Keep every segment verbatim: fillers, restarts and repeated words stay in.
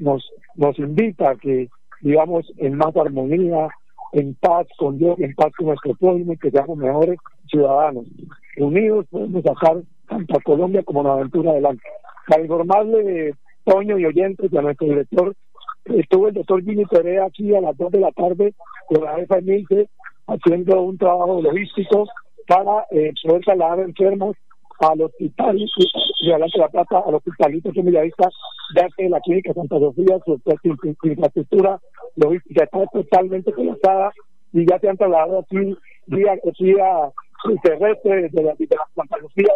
nos, nos invita a que vivamos en más armonía, en paz con Dios, en paz con nuestro pueblo, y que seamos mejores ciudadanos. Unidos podemos sacar tanto a Colombia como a Buenaventura adelante. Para informarle, Toño y oyentes, de nuestro director, estuvo el doctor Jimmy Perea aquí a las dos de la tarde con la F M I C E haciendo un trabajo logístico para eh, poder trasladar enfermos al hospital y adelante de La Plata, al hospitalito que me vista, ya que la clínica Santa Sofía, su, su, su infraestructura logística está totalmente colapsada y ya se han trasladado aquí vía, vía terrestre desde la, de la Santa Sofía,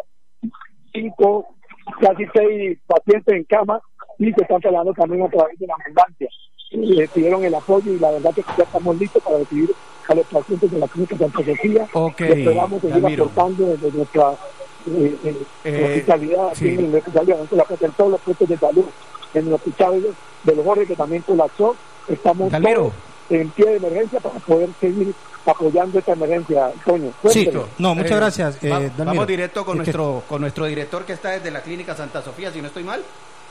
cinco, casi seis pacientes en cama, y se están trasladando también a través de la ambulancia. Eh, pidieron el apoyo y la verdad que ya estamos listos para recibir a los pacientes de la clínica Santa Sofía. Okay, esperamos seguir aportando desde nuestra eh, eh, eh, hospitalidad aquí sí. en el hospital de la Plata, en todos los puestos de salud, en el hospital de los Jorge que también colapsó. Estamos todos en pie de emergencia para poder seguir apoyando esta emergencia, Toño. Sí, no, muchas eh, gracias. Eh, va, vamos directo con nuestro con nuestro director que está desde la clínica Santa Sofía, si no estoy mal.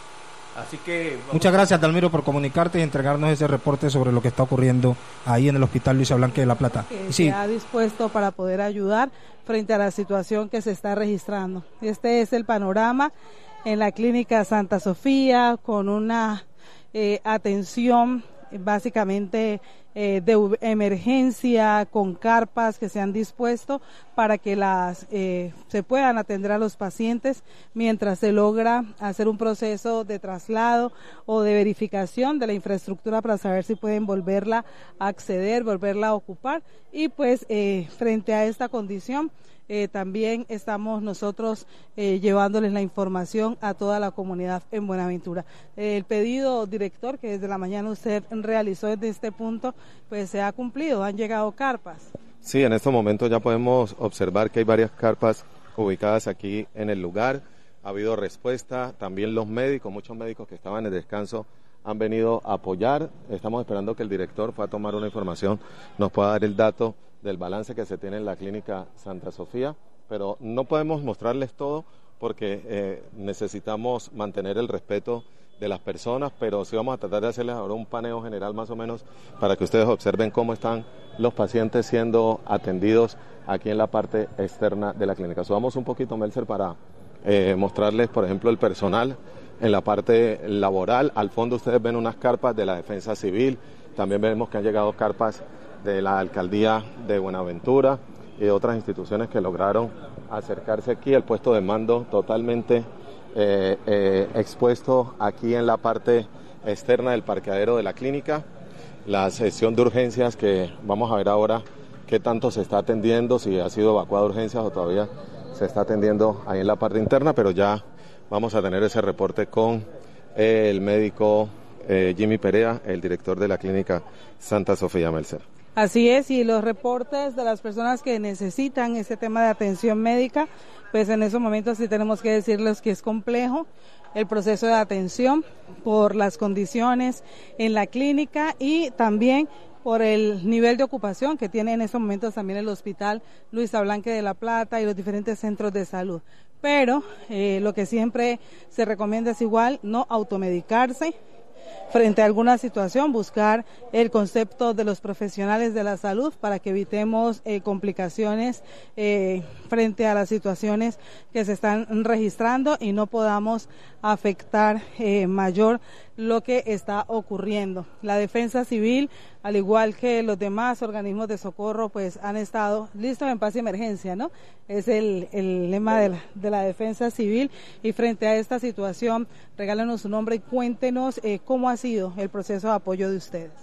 Así que vamos. Muchas gracias, Dalmiro, por comunicarte y entregarnos ese reporte sobre lo que está ocurriendo ahí en el Hospital Luisa Blanque de La Plata. Que sí. se ha dispuesto para poder ayudar frente a la situación que se está registrando. Este es el panorama en la clínica Santa Sofía, con una eh, atención básicamente eh, de emergencia, con carpas que se han dispuesto para que las eh, se puedan atender a los pacientes mientras se logra hacer un proceso de traslado o de verificación de la infraestructura para saber si pueden volverla a acceder, volverla a ocupar, y pues eh, frente a esta condición Eh, también estamos nosotros eh, llevándoles la información a toda la comunidad en Buenaventura. Eh, el pedido, director, que desde la mañana usted realizó desde este punto, pues se ha cumplido, han llegado carpas. Sí, en estos momentos ya podemos observar que hay varias carpas ubicadas aquí en el lugar. Ha habido respuesta, también los médicos, muchos médicos que estaban en descanso han venido a apoyar. Estamos esperando que el director fue a tomar una información, nos pueda dar el dato del balance que se tiene en la clínica Santa Sofía, pero no podemos mostrarles todo porque eh, necesitamos mantener el respeto de las personas, pero sí vamos a tratar de hacerles ahora un paneo general más o menos para que ustedes observen cómo están los pacientes siendo atendidos aquí en la parte externa de la clínica. Subamos un poquito, Melser, para eh, mostrarles, por ejemplo, el personal en la parte laboral. Al fondo ustedes ven unas carpas de la Defensa Civil, también vemos que han llegado carpas de la Alcaldía de Buenaventura y de otras instituciones que lograron acercarse aquí. El puesto de mando totalmente eh, eh, expuesto aquí en la parte externa del parqueadero de la clínica. La sección de urgencias, que vamos a ver ahora qué tanto se está atendiendo, si ha sido evacuado de urgencias o todavía se está atendiendo ahí en la parte interna, pero ya vamos a tener ese reporte con el médico eh, Jimmy Perea, el director de la clínica Santa Sofía. Melser. Así es, y los reportes de las personas que necesitan ese tema de atención médica, pues en esos momentos sí tenemos que decirles que es complejo el proceso de atención por las condiciones en la clínica y también por el nivel de ocupación que tiene en estos momentos también el Hospital Luisa Blanque de La Plata y los diferentes centros de salud. Pero eh, lo que siempre se recomienda es igual, no automedicarse. Frente a alguna situación, buscar el concepto de los profesionales de la salud para que evitemos eh, complicaciones eh, frente a las situaciones que se están registrando y no podamos afectar eh, mayor lo que está ocurriendo. La Defensa Civil, al igual que los demás organismos de socorro, pues han estado listos en paz y emergencia, ¿no? Es el, el lema de la, de la Defensa Civil, y frente a esta situación, regálenos su nombre y cuéntenos eh, cómo ha sido el proceso de apoyo de ustedes.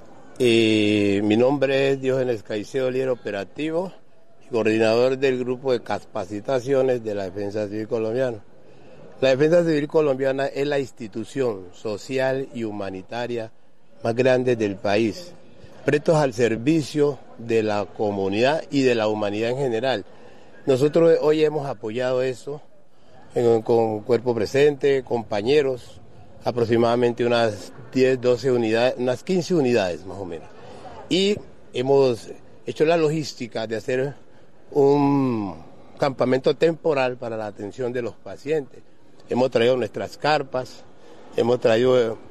Eh, mi nombre es Diógenes Caicedo, líder operativo y coordinador del grupo de capacitaciones de la Defensa Civil Colombiana. La Defensa Civil Colombiana es la institución social y humanitaria más grande del país, prestos al servicio de la comunidad y de la humanidad en general. Nosotros hoy hemos apoyado eso en, con cuerpo presente, compañeros, aproximadamente unas diez, doce unidades, unas quince unidades más o menos. Y hemos hecho la logística de hacer un campamento temporal para la atención de los pacientes. Hemos traído nuestras carpas, hemos traído